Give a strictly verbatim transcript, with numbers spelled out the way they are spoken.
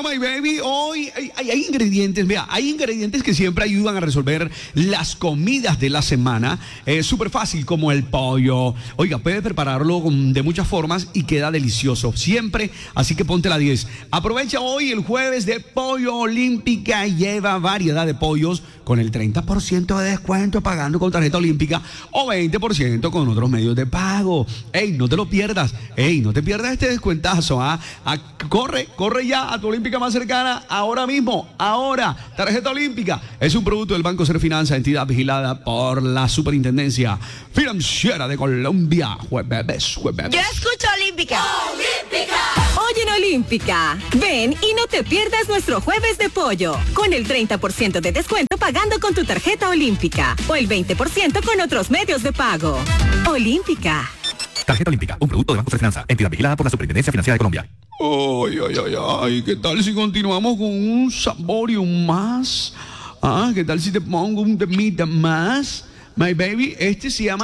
Bueno, my baby, hoy hay, hay, hay ingredientes, vea, hay ingredientes que siempre ayudan a resolver las comidas de la semana. Es súper fácil, como el pollo. Oiga, puede prepararlo con- de muchas formas y queda delicioso, siempre, así que ponte la diez. Aprovecha hoy el jueves de Pollo Olímpica, lleva variedad de pollos con el treinta por ciento de descuento pagando con tarjeta olímpica o veinte por ciento con otros medios de pago. Ey, no te lo pierdas, ey, no te pierdas este descuentazo, ¿ah? Ah, corre, corre ya a tu olímpica más cercana, ahora mismo, ahora. Tarjeta olímpica es un producto del Banco Serfinanza, entidad vigilada por la Superintendencia Financiera de Colombia. Jueves, jueves. Yo escucho Olímpica. ¡Olímpica! Hoy en Olímpica, ven y no te pierdas nuestro jueves de pollo, con el treinta por ciento de descuento pagando con tu tarjeta olímpica o el veinte por ciento con otros medios de pago. Olímpica. Tarjeta Olímpica, un producto de Banco Serfinanza, entidad vigilada por la Superintendencia Financiera de Colombia. Ay, ay, ay, ay, ¿qué tal si continuamos con un saborium más? Ah, ¿qué tal si te pongo un temita más? My baby, este se llama